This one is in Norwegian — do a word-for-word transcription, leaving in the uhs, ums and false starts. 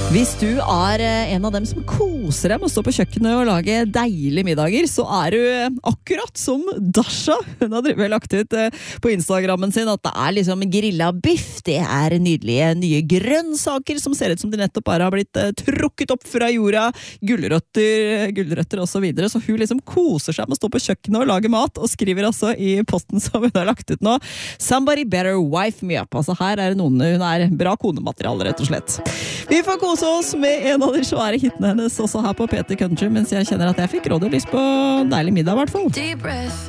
Hvis du er en av dem som koser deg med å stå på kjøkkenet og lage deilige middager, så er du akkurat som Dasha. Hun har drevet lagt ut på Instagrammen sin at det er liksom grilla biff, det er nydelige nye grønnsaker som ser ut som de nettopp bare har blitt trukket opp fra jorda, gulrøtter, gulrøtter og så videre. Så hun liksom koser seg med å stå på kjøkkenet og lage mat, og skriver altså i posten som hun har lagt ut nå: "Somebody better wife me up." Altså her er det noen, hun er bra konemateriale, rett og slett. Vi får kose oss med en av de svære hitene hennes også her på P T Country, mens jeg kjenner at jeg fikk råd og lyst på deilig middag i hvert fall.